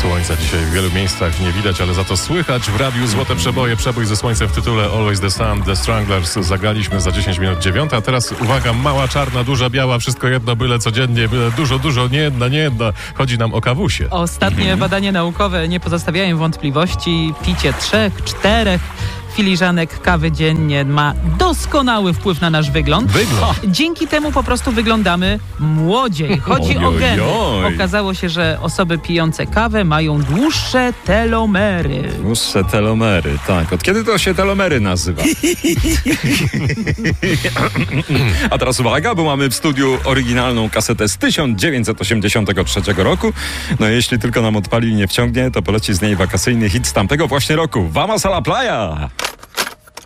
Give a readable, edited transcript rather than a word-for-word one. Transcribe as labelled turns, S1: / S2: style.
S1: Słońca dzisiaj w wielu miejscach nie widać, ale za to słychać w radiu Złote Przeboje. Przebój ze słońcem w tytule Always the Sun, The Stranglers. Zagraliśmy za 10 minut 9, a teraz uwaga, mała, czarna, duża, biała, wszystko jedno, byle codziennie, byle dużo, nie jedna. Chodzi nam o kawusie.
S2: Ostatnie badania naukowe nie pozostawiają wątpliwości. Picie 3-4 filiżanek kawy dziennie ma doskonały wpływ na nasz wygląd. Dzięki temu po prostu wyglądamy młodziej. Chodzi o geny. Okazało się, że osoby pijące kawę mają dłuższe telomery.
S3: Dłuższe telomery, tak. Od kiedy to się telomery nazywa? A teraz uwaga, bo mamy w studiu oryginalną kasetę z 1983 roku. No jeśli tylko nam odpali i nie wciągnie, to poleci z niej wakacyjny hit z tamtego właśnie roku. Vamos a la playa!